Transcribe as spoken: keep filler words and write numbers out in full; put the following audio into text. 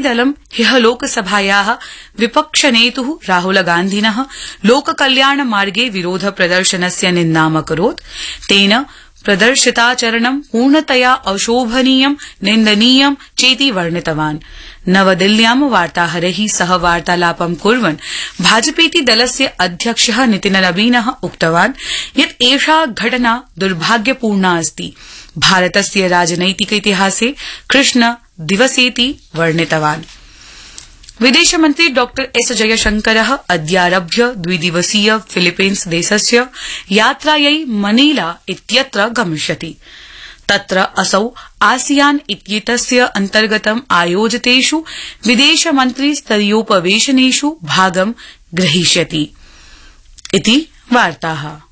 दलं ह्यः लोकसभायाः विपक्षनेतुः राहुल गान्धिनः लोककल्याण मार्गे विरोध प्रदर्शनस्य निन्दाम् अकरोत्। तेन प्रदर्शिताचरणं पूर्णतया अशोभनीयं निन्दनीयं चेति वर्णितवान्। नवदिल्ल्यां वार्ताहरैः सह वार्तालापं कुर्वन् भाजपेति दलस्य अध्यक्षः नितिननवीनः उक्तवान् यत् एषा घटना दुर्भाग्यपूर्णा अस्ति। भारतस्य राजनैतिक इतिहासे कृष्ण दिवसेति वर्णितवान्। विदेशमन्त्री डॉ एस जयशंकरः अद्यारभ्य द्विदिवसीय फिलीपीन्स देशस्य यात्रायै मनीला इत्यत्र गमिष्यति। तत्र असौ आसियान इत्येतस्य अन्तर्गतम् आयोजितेषु विदेशमन्त्रिस्तरीयोपवेशनेषु भागं ग्रहीष्यति इति वार्ताः।